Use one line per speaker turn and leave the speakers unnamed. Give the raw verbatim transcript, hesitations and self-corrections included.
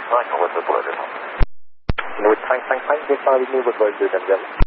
Cycle with the blue.
North Frank Frank Frank, this is New Woodward,